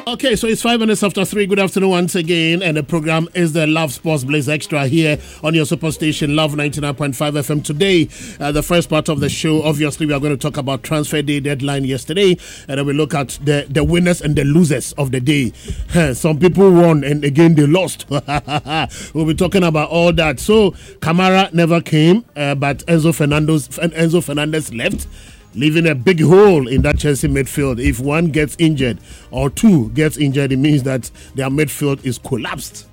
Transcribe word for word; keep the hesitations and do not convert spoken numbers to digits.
Okay, so it's five minutes after three. Good afternoon once again, and the program is the Love Sports Blaze Extra here on your superstation Love ninety-nine point five F M. Today, uh, the first part of the show, obviously, we are going to talk about transfer day deadline yesterday, and then we look at the, the winners and the losers of the day. Some people won, and again they lost. We'll be talking about all that. So Kamara never came, uh, but Enzo Fernandez, Enzo Fernandez left, leaving a big hole in that Chelsea midfield. If one gets injured or two gets injured, it means that their midfield is collapsed.